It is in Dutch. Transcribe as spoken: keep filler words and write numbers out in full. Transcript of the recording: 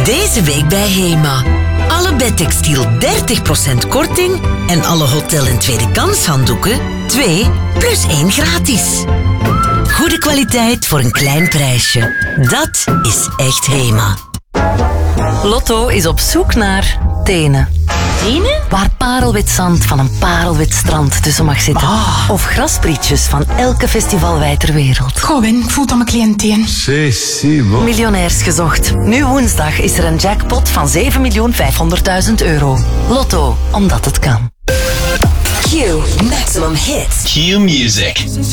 Deze week bij Hema. Alle bedtextiel dertig procent korting en alle hotel- en tweede kans handdoeken twee plus één gratis. Goede kwaliteit voor een klein prijsje. Dat is echt Hema. Lotto is op zoek naar tenen. Tenen? Waar parelwit zand van een parelwit strand tussen mag zitten. Oh. Of grasprietjes van elke festivalwei ter wereld. Goh, Win, ik voel dat mijn cliënteen. C'est si bon. Miljonairs gezocht. Nu woensdag is er een jackpot van zeven miljoen vijfhonderdduizend euro. Lotto, omdat het kan. Q Maximum Hits. Q Music.